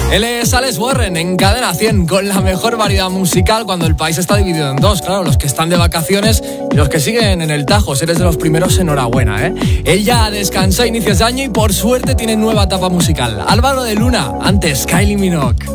Él es Alex Warren en Cadena 100 con la mejor variedad musical cuando el país está dividido en dos, claro, los que están de vacaciones y los que siguen en el Tajo. Si eres de los primeros, enhorabuena, ¿eh? Él ya descansó a inicios de año y por suerte tiene nueva etapa musical. Álvaro de Luna, antes Kylie Minogue.